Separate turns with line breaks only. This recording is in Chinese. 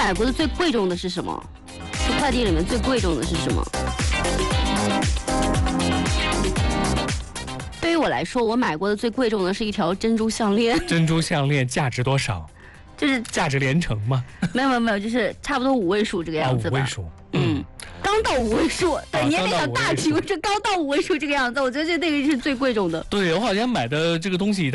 买过的最贵重的是什么？快递里面最贵重的是什么？对于我来说，我买过的最贵重的是一条珍珠项链。
珍珠项链价值多少？
就是
价值连城吗？
没有，就是差不多5位数这个样子吧。
5位数，
刚到5位数，对，你也得想大体，我这刚到5位数这个样子，我觉得这个是最贵重的。
对，我好像买的这个东西